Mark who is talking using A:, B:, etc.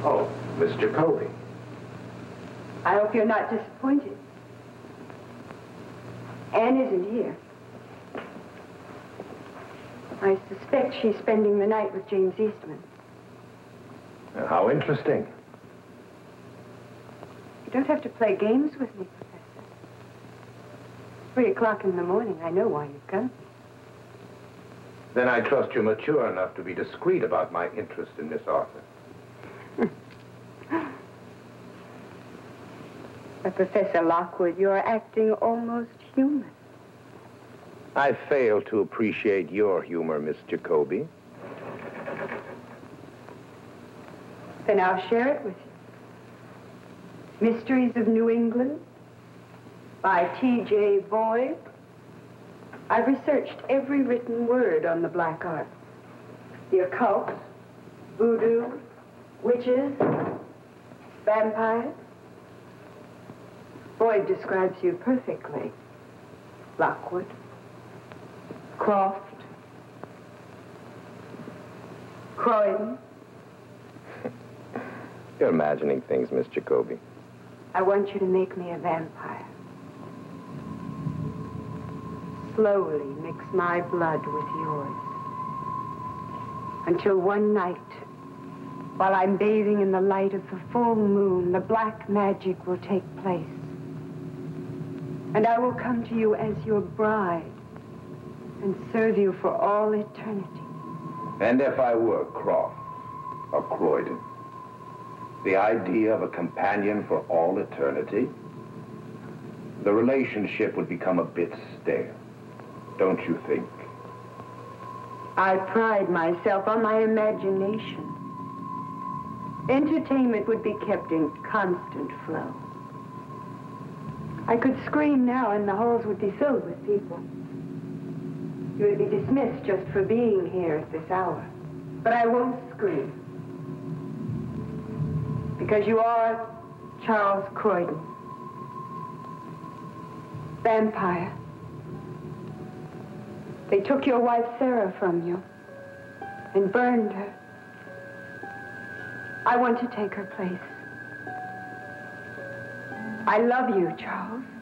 A: Oh, Miss Jacoby.
B: I hope you're not disappointed. Anne isn't here. I suspect she's spending the night with James Eastman.
A: How interesting.
B: You don't have to play games with me, Professor. 3 o'clock in the morning. I know why you've come.
A: Then I trust you're mature enough to be discreet about my interest in Miss Arthur.
B: But Professor Lockwood, you're acting almost human.
A: I fail to appreciate your humor, Miss Jacoby.
B: Then I'll share it with you. Mysteries of New England by T.J. Boyd. I've researched every written word on the black art. The occult, voodoo, witches, vampires. Boyd describes you perfectly. Lockwood, Croft, Croydon.
A: You're imagining things, Miss Jacoby.
B: I want you to make me a vampire. Slowly mix my blood with yours. Until one night, while I'm bathing in the light of the full moon, the black magic will take place. And I will come to you as your bride and serve you for all eternity.
A: And if I were Croft or Croydon, the idea of a companion for all eternity, the relationship would become a bit stale, don't you think?
B: I pride myself on my imagination. Entertainment would be kept in constant flow. I could scream now and the halls would be filled with people. You would be dismissed just for being here at this hour. But I won't scream. Because you are Charles Croydon. Vampire. They took your wife Sarah from you and burned her. I want to take her place. I love you, Charles.